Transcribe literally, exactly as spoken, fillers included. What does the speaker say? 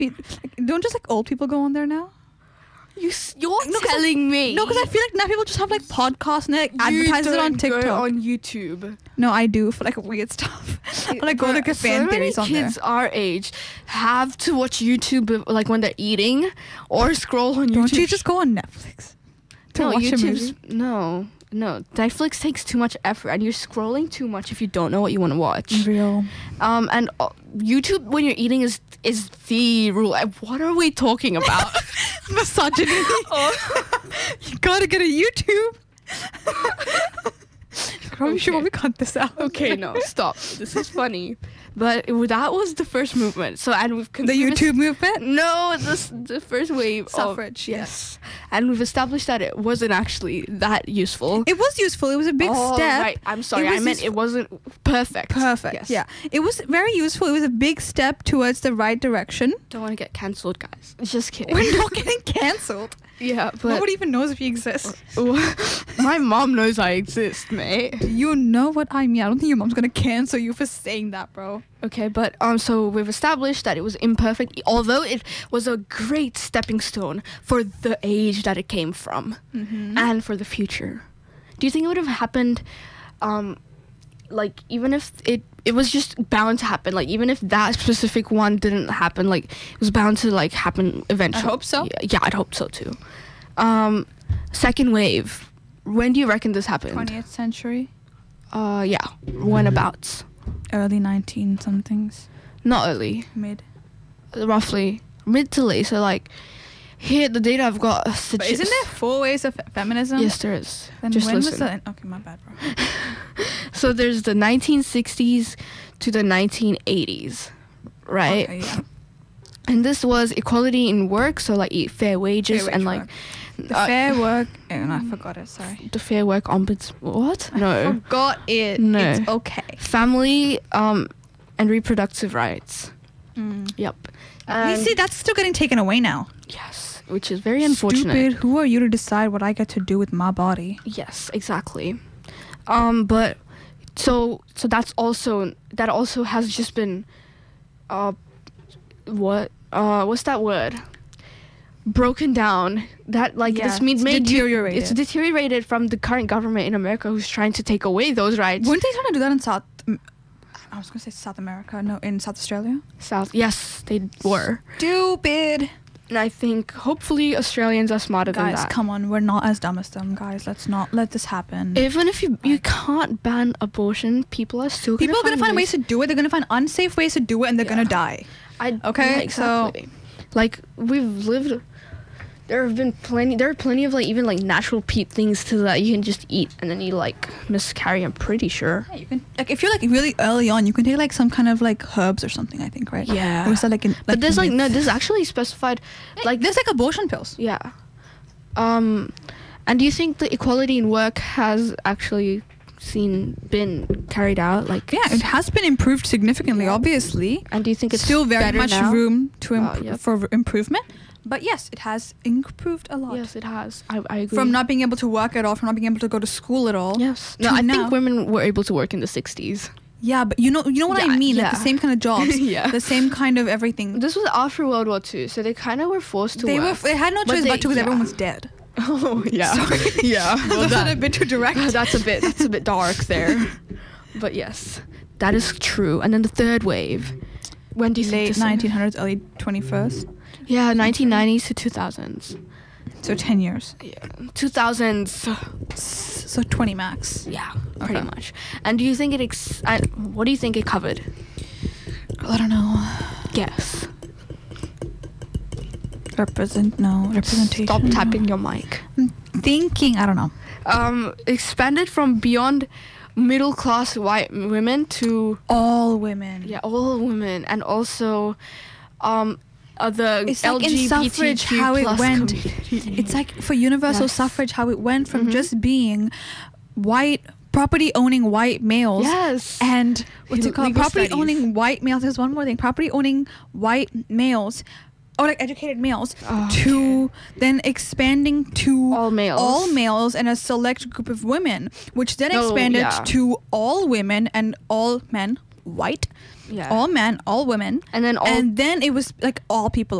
It, like, don't just like old people go on there now? You, s- you're No, 'cause I- telling me. No, because I feel like now people just have like podcasts and they like, You advertise it on don't go TikTok. on YouTube. No, I do for like weird stuff. I like go look at so fan many theories on there. kids our age have to watch YouTube like when they're eating or scroll on YouTube. Don't you just go on Netflix to no, watch a YouTube's movie? no, no. Netflix takes too much effort, and you're scrolling too much if you don't know what you want to watch. Real. Um, and uh, YouTube when you're eating is is the rule. Uh, What are we talking about? Misogyny. Oh. You gotta get a YouTube. Probably should Okay. probably cut this out. Okay, no, stop. This is funny, but it, that was the first movement. So and we've The YouTube movement. No, this the first wave Suffrage, Of, yes, and we've established that it wasn't actually that useful. It was useful. It was a big Oh, step. Right, I'm sorry. It I was meant it useful. wasn't perfect. Perfect. Yes. Yeah. It was very useful. It was a big step towards the right direction. Don't want to get cancelled, guys. Just kidding. We're not getting cancelled. Yeah, but Nobody even knows if you exist. my mom knows I exist, mate. You know what I mean. I don't think your mom's gonna cancel you for saying that, bro. Okay, but um, so we've established that it was imperfect, although it was a great stepping stone for the age that it came from Mm-hmm. and for the future. Do you think it would have happened, um, like even if it it was just bound to happen, like even if that specific one didn't happen, like it was bound to like happen eventually. hope so. Yeah, yeah, I'd hope so too. Um, second wave. When do you reckon this happened? twentieth century, Uh, yeah. When about? early nineteen somethings, Not early. mid. Roughly mid to late. So like here the data I've got. But Suggests, isn't there four ways of fe- feminism? Yes, there is. Then Just when listen. was the? Okay, my bad, bro. So there's the nineteen sixties to the nineteen eighties, right? Okay, yeah. And this was equality in work, so like e- fair wages Fair and wage like The uh, fair work. Oh, no, I forgot it. Sorry. the fair work ombuds. What? I No. forgot it. No. It's okay. Family um and reproductive rights. Mm. Yep. you And- see, that's still getting taken away now. Yes, which is very unfortunate. Stupid. Who are you to decide what I get to do with my body? Yes, exactly. Um, but so so that's also that also has just been, uh, what uh what's that word? Broken down. That like Yeah, this means it's made you- deteriorated. it's deteriorated from the current government in America who's trying to take away those rights. Weren't they trying to do that in South? I was gonna say South America. No, in South Australia. South, yes, they were, Stupid. and I think hopefully Australians are smarter than Guys, that. come on. We're not as dumb as them, guys. Let's not let this happen. Even if you you can't ban abortion, people are still People are gonna gonna find ways to do it. They're gonna find unsafe ways to do it, and they're Yeah. gonna die. I, Okay, yeah, exactly. Like we've lived. There have been plenty. There are plenty of like even like natural peat things to that you can just eat and then you like miscarry. I'm pretty sure. Yeah, you can like if you're like really early on, you can take like some kind of like herbs or something. I think, right? Yeah. Or is that like in? But there's like no. myth? This is actually specified. like Like there's like abortion pills. yeah. Um, and do you think the equality in work has actually seen been carried out? Like Yeah, it has been improved significantly, Yeah. obviously. And do you think it's Still very better much now? room to Oh, imp- yep. for improvement. But yes, it has improved a lot. Yes, it has. I, I agree. From not being able to work at all, from not being able to go to school at all. Yes. to No, I now. think women were able to work in the sixties. Yeah, but you know, you know what I Yeah, mean, like yeah. the same kind of jobs, Yeah. the same kind of everything. This was after World War Two, so they kind of were forced to They were, work. they had no But choice they- but to because yeah. everyone was dead. Oh yeah, Sorry. yeah. Well, Was that that, a bit too direct? that's a bit that's a bit dark there, but yes, that is true. And then the third wave. When do you think Late this- nineteen hundreds, early twenty-first. Yeah, nineteen nineties to two thousands. So ten years. Yeah, two thousands. So twenty max. Yeah, pretty Okay. much. And do you think it? Ex- I, what do you think it covered? I don't know. Guess. Represent no representation. Stop no. tapping your mic. I'm thinking. I don't know. Um, expanded from beyond middle class white women to All women. yeah, all women, and also, um, uh, the It's like in L G B T Q suffrage how it plus went. community. It's like for universal Yes. suffrage how it went from Mhm. just being white property owning white males. Yes. And what's it called? Legal Property studies. owning white males. There's one more thing. Property owning white males, or like educated males, Oh, to then expanding to All males. all males and a select group of women, which then No, expanded yeah. to all women and all men. white, Yeah. all men, all women, And then all and then it was like all people